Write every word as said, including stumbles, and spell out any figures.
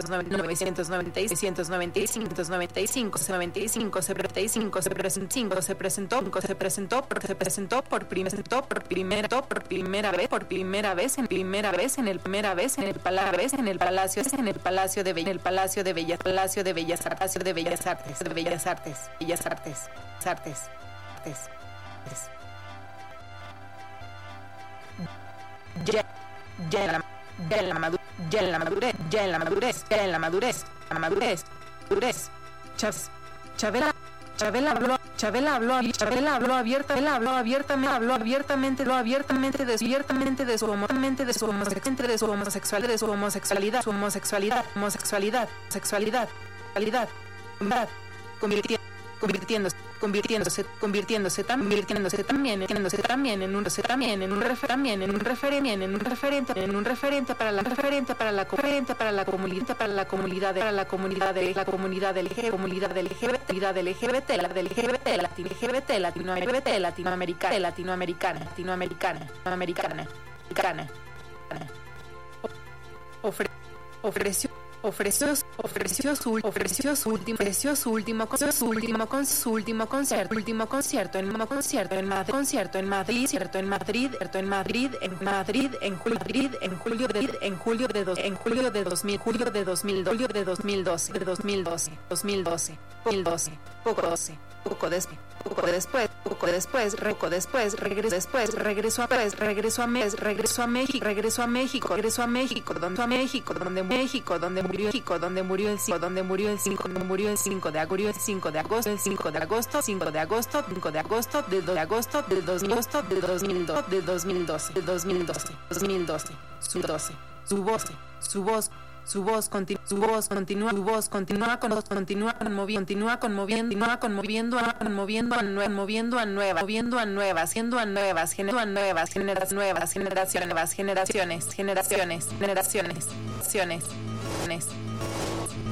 novecientos noventa y cinco, noventa y cinco, noventa y cinco, noventa y cinco, setenta y cinco, se presentó, se presentó, se presentó, se presentó por presentó por primera, por primera vez, por primera vez, en primera vez, en el primera vez, en el palacio, en el palacio, en el palacio de Bellas, el palacio de Bellas, palacio de Bellas Artes, de Bellas Artes, de Bellas Artes, Bellas Artes, Artes, Artes, ya, ya en la, ya en la madurez, ya en la madurez, ya en la madurez, ya en la madurez, la madurez, madurez, Chávez, Chavela, Chavela habló, Chavela habló, Chavela habló abierta, él habló abiertamente, habló abiertamente, habló abiertamente, abiertamente de su homosexualidad, de su homosexualidad, de su homosexualidad, de su homosexualidad, su homosexualidad, homosexualidad, sexualidad, calidad, convirtiendo, convirtiéndose, convirtiéndose, convirtiéndose, convirtiéndose también, convirtiéndose también en un también en un refer, también en un referente, en un referente, en un referente para la referente para la referente para la comunidad, para la comunidad, para la comunidad de la comunidad del L G B T, comunidad del L G B T, comunidad del L G B T, la del L G B T, latino L G B T, latinoamericana, latinoamericana, latinoamericana, latinoamericana, latinoamericana, americana, ofre, ofreció ofreció ofreció su ofreció su último ofreció su último con su último con su último concierto último concierto en un concierto en Madrid concierto en Madrid cierto en Madrid cierto en Madrid en Madrid en julio en julio de en julio de dos en julio de dos mil julio de dos mil julio de dos mil doce de dos mil doce dos mil doce dos mil doce poco doce poco después poco después poco después poco después regresó después regresó a pues regresó a mes regresó a México regresó a México regresó a México donde a México donde México donde murió México donde murió el cinco donde murió el cinco donde murió el cinco de agosto el cinco de agosto el cinco de agosto cinco de agosto cinco de agosto del dos de agosto del dos de agosto del dos mil doce del dos mil doce del dos mil doce dos mil doce su doce su voz su voz su voz continúa su voz continúa su voz continúa con continúa conmoviendo continúa conmoviendo continúa conmoviendo conmoviendo a nuevas moviendo a nuevas moviendo a nuevas haciendo a nuevas generando a nuevas generaciones nuevas generaciones nuevas generaciones generaciones generaciones generaciones